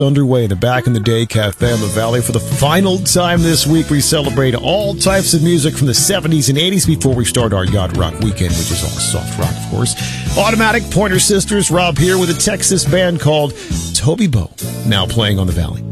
Underway in the Back in the Day Cafe on the Valley. For the final time this week, we celebrate all types of music from the 70s and 80s before we start our Yacht Rock weekend, which is all soft rock, of course. Automatic, Pointer Sisters, Rob here with a Texas band called Toby Bo, now playing on the Valley.